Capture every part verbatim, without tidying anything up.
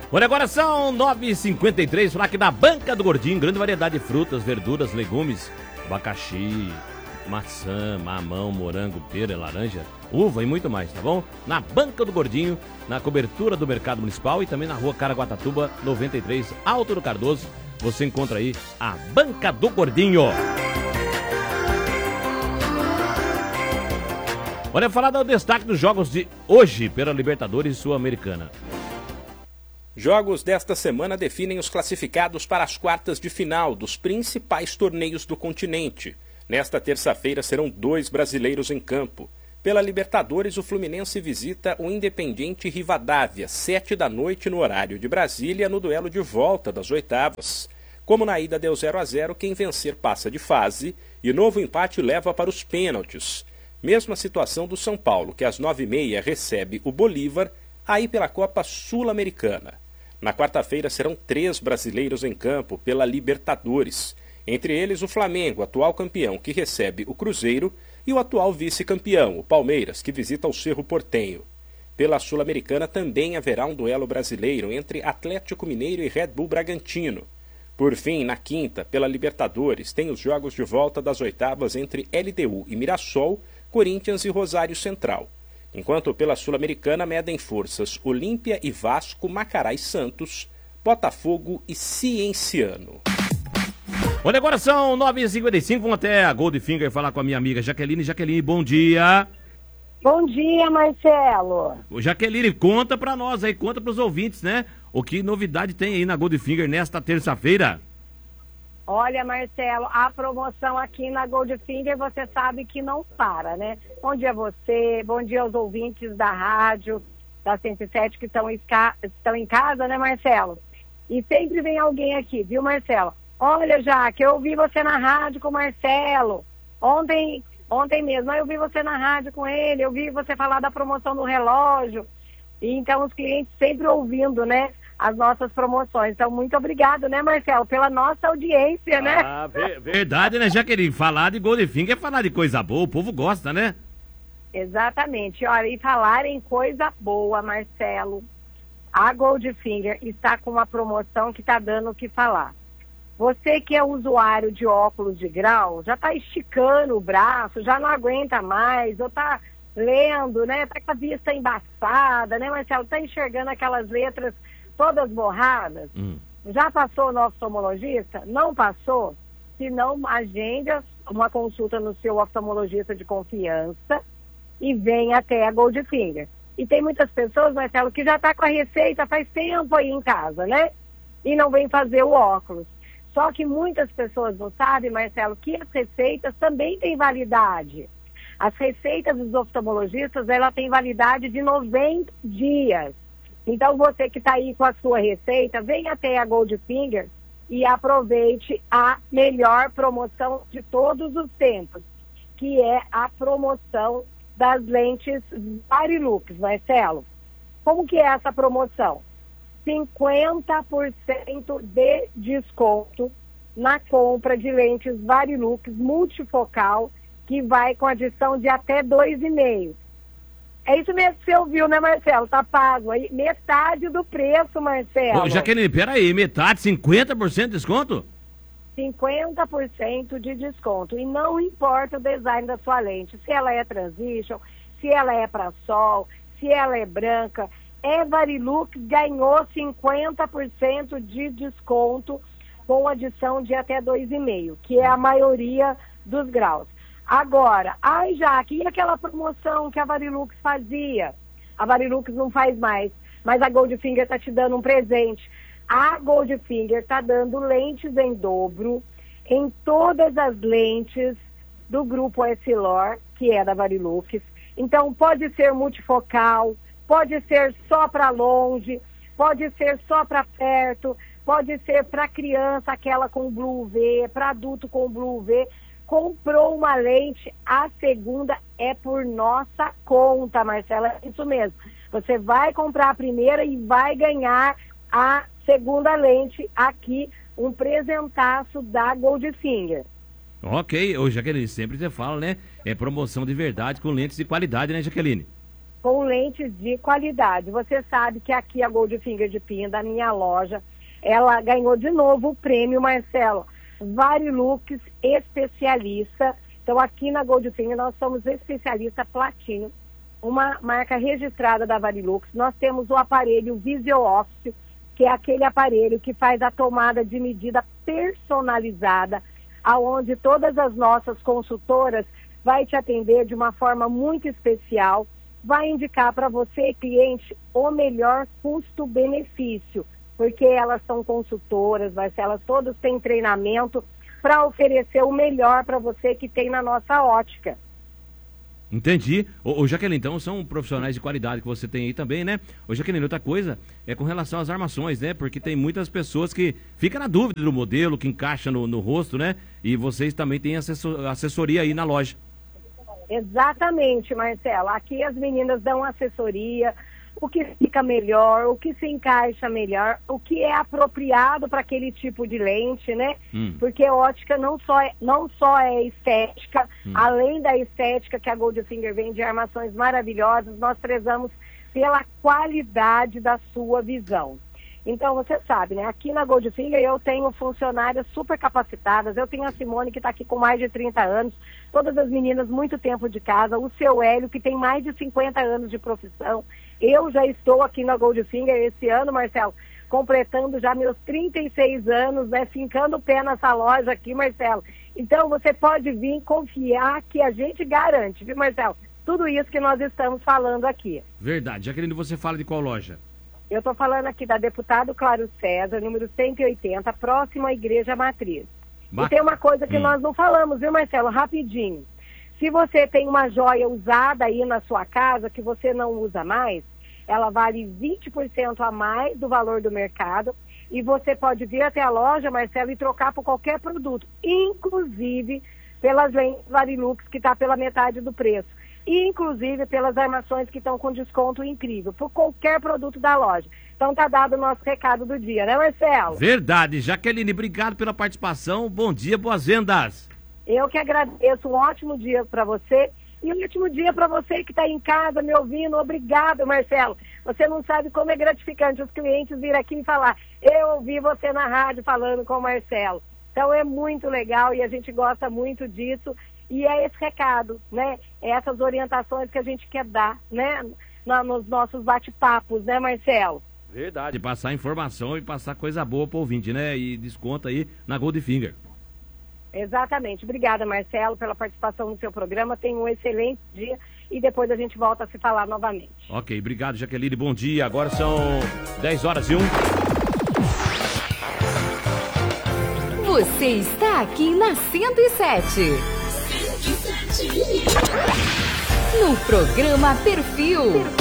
Olha, agora são nove e cinquenta e três, falar aqui da Banca do Gordinho, grande variedade de frutas, verduras, legumes, abacaxi, maçã, mamão, morango, pera, laranja, uva e muito mais, tá bom? Na Banca do Gordinho, na cobertura do Mercado Municipal e também na rua Caraguatatuba, noventa e três, Alto do Cardoso, você encontra aí a Banca do Gordinho. Olha, falar do destaque dos jogos de hoje pela Libertadores Sul-Americana. Jogos desta semana definem os classificados para as quartas de final dos principais torneios do continente. Nesta terça-feira serão dois brasileiros em campo. Pela Libertadores, o Fluminense visita o Independiente Rivadavia, sete da noite no horário de Brasília, no duelo de volta das oitavas. Como na ida deu zero a zero, quem vencer passa de fase e novo empate leva para os pênaltis. Mesma situação do São Paulo, que às nove e meia recebe o Bolívar, aí pela Copa Sul-Americana. Na quarta-feira serão três brasileiros em campo pela Libertadores. Entre eles o Flamengo, atual campeão, que recebe o Cruzeiro, e o atual vice-campeão, o Palmeiras, que visita o Cerro Porteño. Pela Sul-Americana também haverá um duelo brasileiro entre Atlético Mineiro e Red Bull Bragantino. Por fim, na quinta, pela Libertadores, tem os jogos de volta das oitavas entre L D U e Mirassol, Corinthians e Rosário Central. Enquanto pela Sul-Americana medem forças Olímpia e Vasco, Macará e Santos, Botafogo e Cienciano. Olha, agora são nove e cinquenta e cinco, vamos até a Goldfinger falar com a minha amiga Jaqueline. Jaqueline, bom dia. Bom dia, Marcelo. Ô, Jaqueline, conta pra nós aí, conta pros ouvintes, né? O que novidade tem aí na Goldfinger nesta terça-feira? Olha, Marcelo, a promoção aqui na Goldfinger, você sabe que não para, né? Bom dia a você, bom dia aos ouvintes da rádio, da cento e sete que estão, estão em casa, né, Marcelo? E sempre vem alguém aqui, viu, Marcelo? Olha, Jaque, eu ouvi você na rádio com o Marcelo. Ontem, ontem mesmo, eu vi você na rádio com ele, eu vi você falar da promoção do relógio. E então os clientes sempre ouvindo, né? As nossas promoções. Então, muito obrigado, né, Marcelo, pela nossa audiência, né? Ah, ver, verdade, né, Jaqueline? Falar de Goldfinger é falar de coisa boa, o povo gosta, né? Exatamente. Olha, e falar em coisa boa, Marcelo, a Goldfinger está com uma promoção que está dando o que falar. Você que é usuário de óculos de grau, já está esticando o braço, já não aguenta mais, ou está lendo, né? Está com a vista embaçada, né, Marcelo? Está enxergando aquelas letras todas borradas. Hum. Já passou no oftalmologista? Não passou? Se não, agende uma consulta no seu oftalmologista de confiança e vem até a Goldfinger. E tem muitas pessoas, Marcelo, que já está com a receita faz tempo aí em casa, né? E não vem fazer o óculos. Só que muitas pessoas não sabem, Marcelo, que as receitas também têm validade. As receitas dos oftalmologistas, ela tem validade de noventa dias. Então, você que está aí com a sua receita, venha até a Goldfinger e aproveite a melhor promoção de todos os tempos, que é a promoção das lentes Varilux, Marcelo. Como que é essa promoção? cinquenta por cento de desconto na compra de lentes Varilux multifocal, que vai com adição de até dois e meio. É isso mesmo que você ouviu, né, Marcelo? Tá pago aí. Metade do preço, Marcelo. Ô, Jaqueline, peraí, metade, cinquenta por cento de desconto? cinquenta por cento de desconto. E não importa o design da sua lente. Se ela é transition, se ela é para sol, se ela é branca. É Varilux ganhou cinquenta por cento de desconto com adição de até dois e meio, que é a maioria dos graus. Agora, ai, Jaque, e aquela promoção que a Varilux fazia? A Varilux não faz mais, mas a Goldfinger está te dando um presente. A Goldfinger está dando lentes em dobro em todas as lentes do grupo Essilor, que é da Varilux. Então, pode ser multifocal, pode ser só para longe, pode ser só para perto, pode ser para criança, aquela com Blue U V, para adulto com Blue U V. Comprou uma lente, a segunda é por nossa conta, Marcela, é isso mesmo. Você vai comprar a primeira e vai ganhar a segunda lente aqui, um presentaço da Goldfinger. Ok, ô Jaqueline, sempre você fala, né? É promoção de verdade com lentes de qualidade, né, Jaqueline? com lentes de qualidade. Você sabe que aqui a Goldfinger de Pinha, da minha loja, ela ganhou de novo o prêmio, Marcelo, Varilux especialista. Então aqui na Goldfinger nós somos especialista platino, uma marca registrada da Varilux. Nós temos o aparelho Visio Office, que é aquele aparelho que faz a tomada de medida personalizada, aonde todas as nossas consultoras vai te atender de uma forma muito especial, vai indicar para você, cliente, o melhor custo-benefício, porque elas são consultoras, elas todas têm treinamento para oferecer o melhor para você que tem na nossa ótica. Entendi. Ô, ô Jaqueline, então são profissionais de qualidade que você tem aí também, né? Ô Jaqueline, outra coisa é com relação às armações, né? Porque tem muitas pessoas que ficam na dúvida do modelo, que encaixa no, no rosto, né? E vocês também têm assessor, assessoria aí na loja. Exatamente, Marcela. Aqui as meninas dão assessoria, o que fica melhor, o que se encaixa melhor, o que é apropriado para aquele tipo de lente, né? Hum. Porque ótica não só é, não só é estética, hum. além da estética que a Goldfinger vem de armações maravilhosas, nós prezamos pela qualidade da sua visão. Então, você sabe, né? Aqui na Goldfinger eu tenho funcionárias super capacitadas. Eu tenho a Simone, que está aqui com mais de trinta anos. Todas as meninas, muito tempo de casa. O seu Hélio, que tem mais de cinquenta anos de profissão. Eu já estou aqui na Goldfinger esse ano, Marcelo, completando já meus trinta e seis anos, né? Fincando o pé nessa loja aqui, Marcelo. Então, você pode vir confiar que a gente garante, viu, Marcelo? Tudo isso que nós estamos falando aqui. Verdade. Jaqueline, você fala de qual loja? Eu estou falando aqui da Deputado Claro César, número cento e oitenta, próximo à Igreja Matriz. Ba- e tem uma coisa que hum. nós não falamos, viu, Marcelo? Rapidinho. Se você tem uma joia usada aí na sua casa, que você não usa mais, ela vale vinte por cento a mais do valor do mercado. E você pode vir até a loja, Marcelo, e trocar por qualquer produto, inclusive pelas lentes Varilux, que está pela metade do preço. E, inclusive, pelas armações que estão com desconto incrível, por qualquer produto da loja. Então, tá dado o nosso recado do dia, né, Marcelo? Verdade. Jaqueline, obrigado pela participação. Bom dia, boas vendas. Eu que agradeço. Um ótimo dia para você. E um ótimo dia para você que está em casa me ouvindo. Obrigado, Marcelo. Você não sabe como é gratificante os clientes vir aqui e falar: eu ouvi você na rádio falando com o Marcelo. Então, é muito legal e a gente gosta muito disso. E é esse recado, né? É essas orientações que a gente quer dar, né? Na, nos nossos bate-papos, né, Marcelo? Verdade, passar informação e passar coisa boa pro ouvinte, né? E desconto aí na Goldfinger. Exatamente. Obrigada, Marcelo, pela participação no seu programa. Tenha um excelente dia e depois a gente volta a se falar novamente. Ok, obrigado, Jaqueline. Bom dia. Agora são dez horas e um. Você está aqui na cento e sete. No programa Perfil.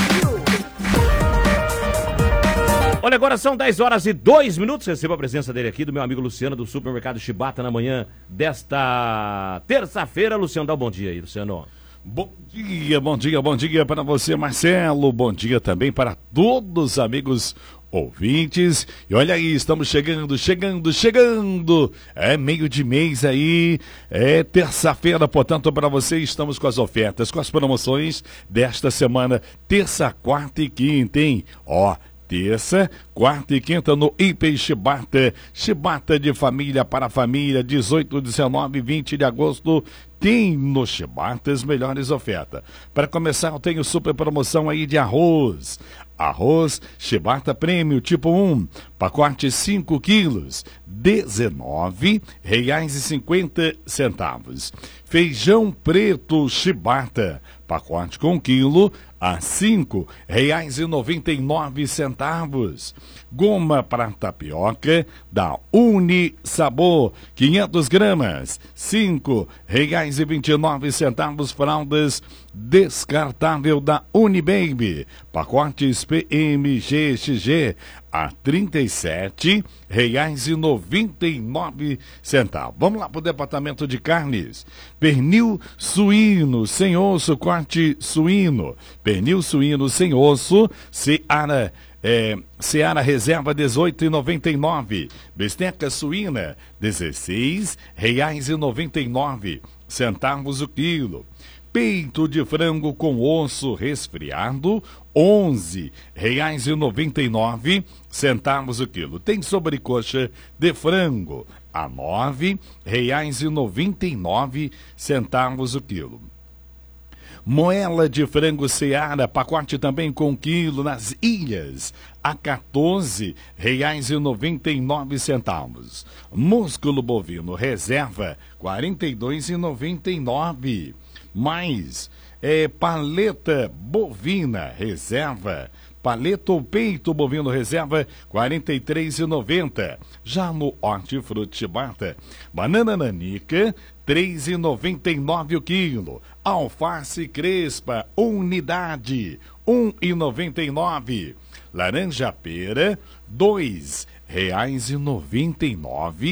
Olha, agora são dez horas e dois minutos. Recebo a presença dele aqui, do meu amigo Luciano, do Supermercado Chibata, na manhã desta terça-feira. Luciano, dá um bom dia aí, Luciano. Bom dia, bom dia, bom dia para você, Marcelo. Bom dia também para todos os amigos ouvintes. E olha aí, estamos chegando, chegando, chegando. É meio de mês aí, é terça-feira, portanto, para você estamos com as ofertas, com as promoções desta semana, terça, quarta e quinta, hein? Ó, terça, quarta e quinta no Hiper Chibata. Chibata de família para família, dezoito, dezenove e vinte de agosto. Tem no Chibata as melhores ofertas. Para começar, eu tenho super promoção aí de arroz. Arroz Chibata Prêmio tipo um, pacote cinco quilos, dezenove reais e cinquenta centavos. Feijão preto Chibata, pacote com quilo, a cinco reais e noventa e nove centavos. Goma para tapioca da Unisabor, quinhentas gramas, cinco reais e vinte e nove centavos. Fraldas descartável da Unibaby, pacotes P M G X G a trinta e sete reais e noventa e nove centavos. Vamos lá para o departamento de carnes. Pernil suíno sem osso, corte suíno. Pernil suíno sem osso, Seara, é, Seara Reserva dezoito reais e noventa e nove. Bisteca suína dezesseis reais e noventa e nove centavos o quilo. Peito de frango com osso resfriado, onze reais e noventa e nove centavos o quilo. Tem sobrecoxa de frango a nove reais e noventa e nove centavos o quilo. Moela de frango Seara, pacote também com quilo nas ilhas, a quatorze reais e noventa e nove centavos. Músculo bovino reserva, quarenta e dois reais e noventa e nove. Mais é, paleta bovina reserva, paleta ou peito bovino reserva, quarenta e três reais e noventa centavos. Já no Hortifruti Chibata, banana nanica, três reais e noventa e nove centavos o quilo. Alface crespa, unidade, um real e noventa e nove centavos. Laranja pera, dois reais e noventa e nove centavos.